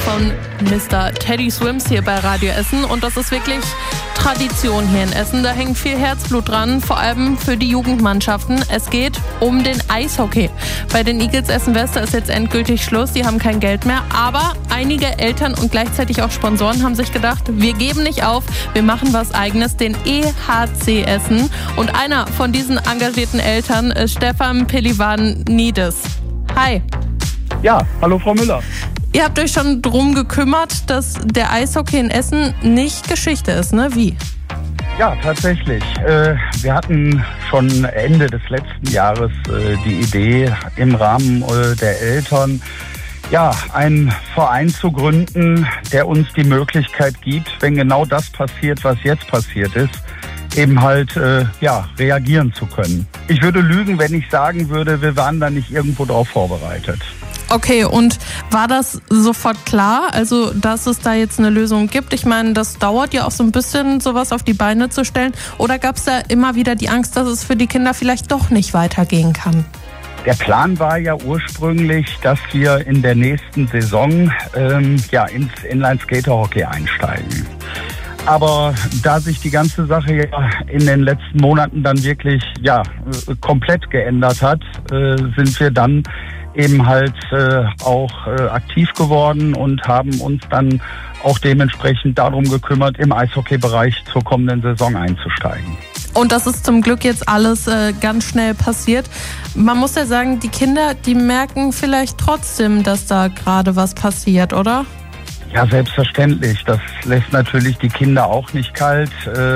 von Mr. Teddy Swims hier bei Radio Essen. Und das ist wirklich Tradition hier in Essen. Da hängt viel Herzblut dran, vor allem für die Jugendmannschaften. Es geht um den Eishockey. Bei den Eagles Essen West ist jetzt endgültig Schluss. Die haben kein Geld mehr. Aber einige Eltern und gleichzeitig auch Sponsoren haben sich gedacht, wir geben nicht auf, wir machen was Eigenes, den EHC Essen. Und einer von diesen engagierten Eltern ist Stefan Pelivanidis. Hi. Ja, hallo Frau Müller. Ihr habt euch schon drum gekümmert, dass der Eishockey in Essen nicht Geschichte ist, ne? Wie? Ja, tatsächlich. Wir hatten schon Ende des letzten Jahres die Idee, im Rahmen der Eltern einen Verein zu gründen, der uns die Möglichkeit gibt, wenn genau das passiert, was jetzt passiert ist, eben halt reagieren zu können. Ich würde lügen, wenn ich sagen würde, wir waren da nicht irgendwo drauf vorbereitet. Okay, und war das sofort klar, also dass es da jetzt eine Lösung gibt? Ich meine, das dauert ja auch so ein bisschen, sowas auf die Beine zu stellen. Oder gab es da immer wieder die Angst, dass es für die Kinder vielleicht doch nicht weitergehen kann? Der Plan war ja ursprünglich, dass wir in der nächsten Saison ins Inline-Skater-Hockey einsteigen. Aber da sich die ganze Sache ja in den letzten Monaten dann wirklich komplett geändert hat, sind wir dann eben halt auch aktiv geworden und haben uns dann auch dementsprechend darum gekümmert, im Eishockey-Bereich zur kommenden Saison einzusteigen. Und das ist zum Glück jetzt alles ganz schnell passiert. Man muss ja sagen, die Kinder, die merken vielleicht trotzdem, dass da gerade was passiert, oder? Ja, selbstverständlich. Das lässt natürlich die Kinder auch nicht kalt.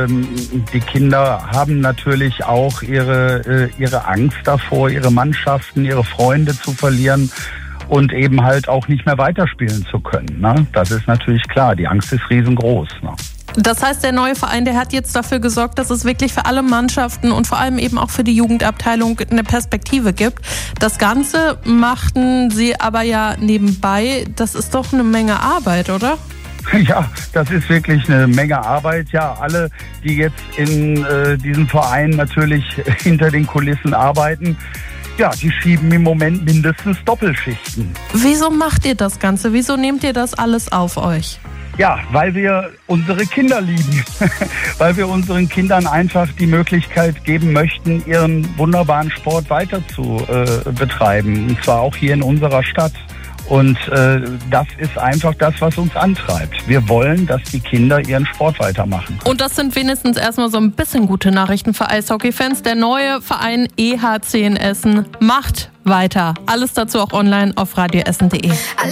Die Kinder haben natürlich auch ihre Angst davor, ihre Mannschaften, ihre Freunde zu verlieren und eben halt auch nicht mehr weiterspielen zu können. Ne? Das ist natürlich klar. Die Angst ist riesengroß. Ne? Das heißt, der neue Verein, der hat jetzt dafür gesorgt, dass es wirklich für alle Mannschaften und vor allem eben auch für die Jugendabteilung eine Perspektive gibt. Das Ganze machten Sie aber ja nebenbei. Das ist doch eine Menge Arbeit, oder? Ja, das ist wirklich eine Menge Arbeit. Ja, alle, die jetzt in diesem Verein natürlich hinter den Kulissen arbeiten, ja, die schieben im Moment mindestens Doppelschichten. Wieso macht ihr das Ganze? Wieso nehmt ihr das alles auf euch? Ja, weil wir unsere Kinder lieben, weil wir unseren Kindern einfach die Möglichkeit geben möchten, ihren wunderbaren Sport weiter zu betreiben, und zwar auch hier in unserer Stadt. Und das ist einfach das, was uns antreibt. Wir wollen, dass die Kinder ihren Sport weitermachen können. Und das sind wenigstens erstmal so ein bisschen gute Nachrichten für Eishockey-Fans. Der neue Verein EHC in Essen macht weiter. Alles dazu auch online auf radioessen.de.